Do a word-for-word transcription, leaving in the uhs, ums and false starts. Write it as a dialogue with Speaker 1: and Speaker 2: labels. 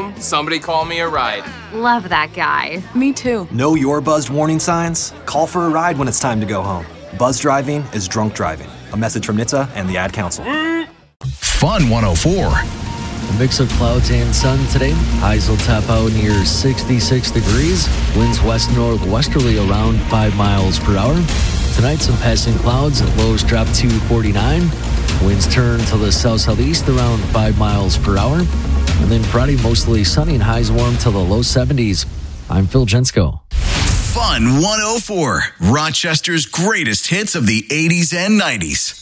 Speaker 1: morning, somebody call me a ride.
Speaker 2: Love that guy.
Speaker 3: Me too.
Speaker 4: Know your buzzed warning signs? Call for a ride when it's time to go home. Buzz driving is drunk driving. A message from N H T S A and the Ad Council.
Speaker 5: Fun one oh four.
Speaker 6: A mix of clouds and sun today. Highs will top out near sixty-six degrees. Winds west-northwesterly around five miles per hour. Tonight, some passing clouds. Lows drop to forty-nine. Winds turn to the south-southeast around five miles per hour. And then Friday, mostly sunny and highs warm to the low seventies. I'm Phil Jensko.
Speaker 5: Fun one oh four. Rochester's greatest hits of the eighties and nineties.